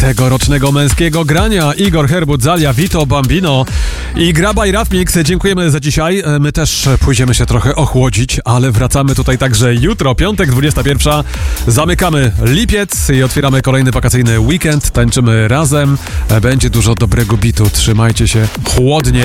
tegorocznego męskiego grania. Igor Herbut, Zalia, Vito, Bambino i Grabaj Rap Mix. Dziękujemy za dzisiaj. My też pójdziemy się trochę ochłodzić, ale wracamy tutaj także jutro, piątek, 21. Zamykamy lipiec i otwieramy kolejny wakacyjny weekend. Tańczymy razem. Będzie dużo dobrego bitu. Trzymajcie się chłodnie.